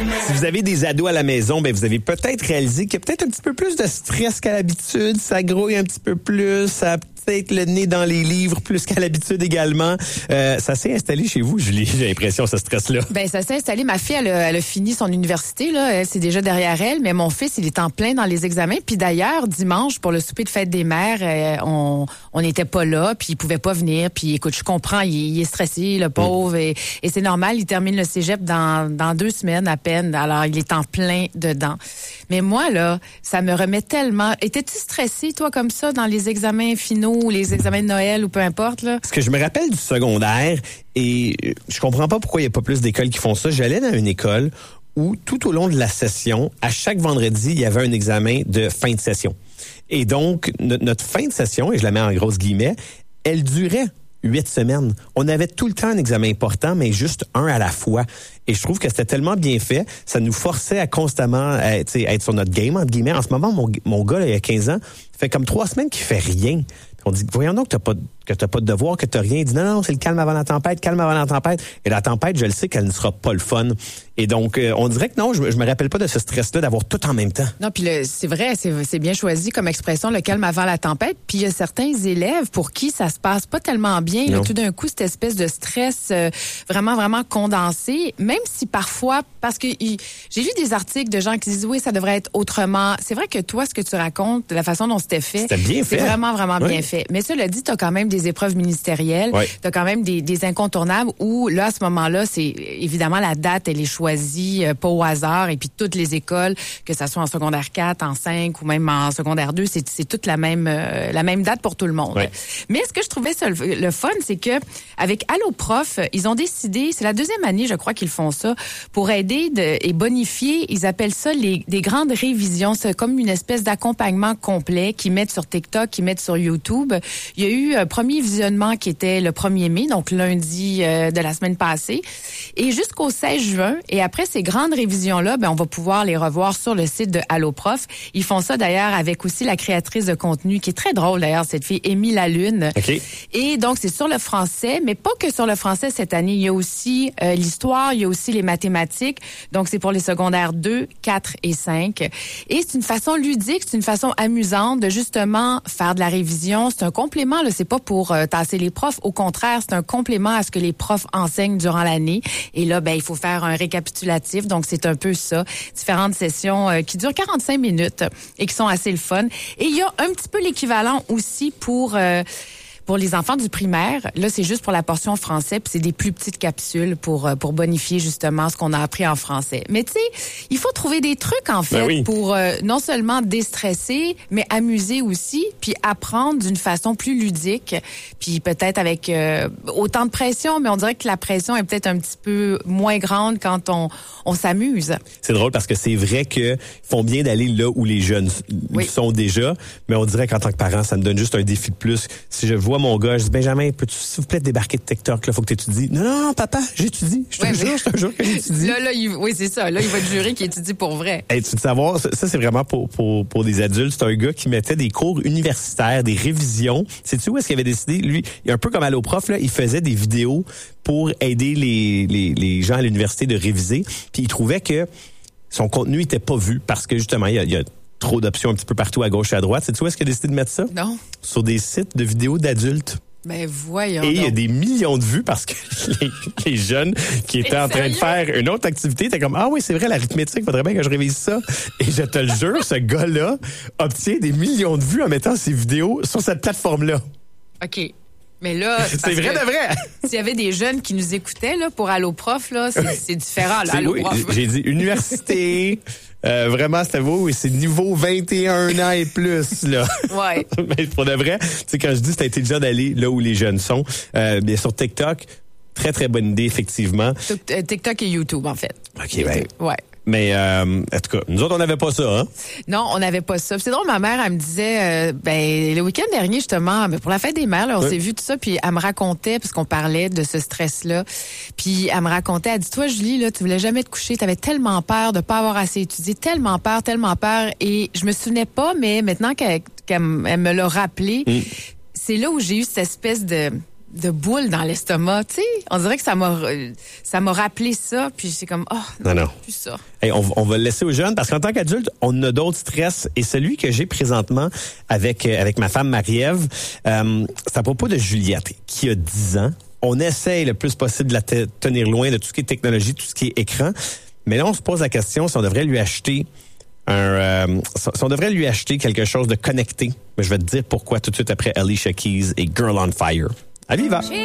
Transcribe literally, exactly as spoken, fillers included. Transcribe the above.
Si vous avez des ados à la maison, ben vous avez peut-être réalisé qu'il y a peut-être un petit peu plus de stress qu'à l'habitude. Ça grouille un petit peu plus, ça a peut-être le nez dans les livres plus qu'à l'habitude également. Euh, ça s'est installé chez vous, Julie, j'ai l'impression, ce stress-là. Ben ça s'est installé. Ma fille, elle a, elle a fini son université, là. Elle, c'est déjà derrière elle, mais mon fils, il est en plein dans les examens. Puis d'ailleurs, dimanche, pour le souper de fête des mères, euh, on on n'était pas là, puis il pouvait pas venir. Puis écoute, je comprends, il, il est stressé, le pauvre, mmh. et, et c'est normal, il termine le cégep dans, dans deux semaines à peine. Alors, il est en plein dedans. Mais moi, là, ça me remet tellement... Étais-tu stressé, toi, comme ça, dans les examens finaux ou les examens de Noël ou peu importe, là? Parce que je me rappelle du secondaire et je comprends pas pourquoi il y a pas plus d'écoles qui font ça. J'allais dans une école où, tout au long de la session, à chaque vendredi, il y avait un examen de fin de session. Et donc, notre, notre fin de session, et je la mets en grosses guillemets, elle durait huit semaines. On avait tout le temps un examen important, mais juste un à la fois. Et je trouve que c'était tellement bien fait, ça nous forçait à constamment à, être sur notre game, entre guillemets. En ce moment, mon, mon gars, là, il y a quinze ans, fait comme trois semaines qu'il fait rien. On dit, voyons donc que t'as pas, que t'as pas de devoir, que t'as rien. Il dit, non, non, c'est le calme avant la tempête, calme avant la tempête. Et la tempête, je le sais qu'elle ne sera pas le fun. Et donc, euh, on dirait que non, je, je me rappelle pas de ce stress-là d'avoir tout en même temps. Non, puis le, c'est vrai, c'est, c'est bien choisi comme expression, le calme avant la tempête. Puis il y a certains élèves pour qui ça se passe pas tellement bien. Là, tout d'un coup, cette espèce de stress euh, vraiment, vraiment condensé, même si parfois, parce que il, j'ai lu des articles de gens qui disent, oui, ça devrait être autrement. C'est vrai que toi, ce que tu racontes, de la façon dont c'était fait, c'était bien fait. C'est vraiment, vraiment oui. bien fait. Mais cela dit, tu as quand même des épreuves ministérielles, oui. tu as quand même des, des incontournables où, là, à ce moment-là, c'est évidemment la date, elle est choisie, euh, pas au hasard, et puis toutes les écoles, que ça soit en secondaire quatre, en cinq ou même en secondaire deux, c'est, c'est toute la même euh, la même date pour tout le monde. Oui. Mais ce que je trouvais ça, le, le fun, c'est que avec Allo Prof, ils ont décidé, c'est la deuxième année, je crois, qu'ils font ça, pour aider de, et bonifier, ils appellent ça les, des grandes révisions. C'est comme une espèce d'accompagnement complet qu'ils mettent sur TikTok, qu'ils mettent sur YouTube. Il y a eu un premier visionnement qui était le premier mai, donc lundi euh, de la semaine passée, et jusqu'au seize juin. Et après ces grandes révisions-là, ben on va pouvoir les revoir sur le site de Allo Prof. Ils font ça d'ailleurs avec aussi la créatrice de contenu, qui est très drôle d'ailleurs, cette fille, Émile Lalune. Okay. Et donc c'est sur le français, mais pas que sur le français cette année. Il y a aussi euh, l'histoire, il y a aussi les mathématiques. Donc c'est pour les secondaires deux, quatre et cinq. Et c'est une façon ludique, c'est une façon amusante de justement faire de la révision. C'est un complément, là, c'est pas pour euh, tasser les profs. Au contraire, c'est un complément à ce que les profs enseignent durant l'année. Et là, ben il faut faire un récapitulatif. Donc c'est un peu ça. Différentes sessions euh, qui durent quarante-cinq minutes et qui sont assez le fun. Et il y a un petit peu l'équivalent aussi pour... Euh, Pour les enfants du primaire, là, c'est juste pour la portion français, puis c'est des plus petites capsules pour pour bonifier justement ce qu'on a appris en français. Mais tu sais, il faut trouver des trucs en fait ben oui. pour euh, non seulement déstresser, mais amuser aussi, puis apprendre d'une façon plus ludique, puis peut-être avec euh, autant de pression, mais on dirait que la pression est peut-être un petit peu moins grande quand on on s'amuse. C'est drôle parce que c'est vrai qu'ils font bien d'aller là où les jeunes oui. sont déjà, mais on dirait qu'en tant que parent, ça me donne juste un défi de plus. Si je vois mon gars, je dis, Benjamin, peux-tu, s'il vous plaît, débarquer de TikTok, là, faut que tu étudies. Non, non, non, papa, j'étudie. Je te ouais, jure, mais... je te jure que j'étudie. Là, là, il... oui, c'est ça. Là, il va te jurer qu'il étudie pour vrai. Hey, tu veux savoir, ça, ça, c'est vraiment pour, pour, pour des adultes. C'est un gars qui mettait des cours universitaires, des révisions. Sais-tu où est-ce qu'il avait décidé? Lui, un peu comme Allo Prof, là, il faisait des vidéos pour aider les, les, les gens à l'université de réviser. Puis il trouvait que son contenu était pas vu parce que, justement, il y a, il y a trop d'options un petit peu partout à gauche et à droite. Sais-tu où est-ce qu'il a décidé de mettre ça? Non. Sur des sites de vidéos d'adultes. Ben voyons. Et il y a donc. des millions de vues parce que les, les jeunes qui étaient en train de faire une autre activité étaient comme, ah oui, c'est vrai, l'arithmétique, faudrait bien que je révise ça. Et je te le jure, ce gars-là obtient des millions de vues en mettant ses vidéos sur cette plateforme-là. OK. Mais là, c'est vrai de vrai. S'il y avait des jeunes qui nous écoutaient là pour Allo Prof, là, c'est, c'est différent. Là, c'est, Allo oui, Prof. J'ai dit université. Euh, vraiment, c'était beau. Et c'est niveau vingt et un ans et plus, là. Ouais. Mais pour de vrai, tu sais, quand je dis c'est intelligent d'aller là où les jeunes sont, euh, bien sur TikTok, très, très bonne idée, effectivement. TikTok et YouTube, en fait. OK, ben. Ouais. Mais, euh, en tout cas, nous autres, on n'avait pas ça, hein? Non, on n'avait pas ça. Puis c'est drôle, ma mère, elle me disait, euh, ben, le week-end dernier, justement, pour la fête des mères, là, on oui. s'est vu tout ça, puis elle me racontait, parce qu'on parlait de ce stress-là, puis elle me racontait, elle dit, toi, Julie, là, tu voulais jamais te coucher, t'avais tellement peur de pas avoir assez étudié, tellement peur, tellement peur, et je me souvenais pas, mais maintenant qu'elle, qu'elle elle me l'a rappelé, mm. c'est là où j'ai eu cette espèce de... de boule dans l'estomac, tu sais. On dirait que ça m'a ça m'a rappelé ça, puis c'est comme oh non, non, non. plus ça. Hey, on, on va le laisser aux jeunes parce qu'en tant qu'adulte, on a d'autres stress et celui que j'ai présentement avec avec ma femme Marie-Ève, euh, c'est à propos de Juliette qui a dix ans. On essaye le plus possible de la te- tenir loin de tout ce qui est technologie, tout ce qui est écran, mais là on se pose la question si on devrait lui acheter un euh, si on devrait lui acheter quelque chose de connecté. Mais je vais te dire pourquoi tout de suite après Alicia Keys et Girl on Fire. À viva!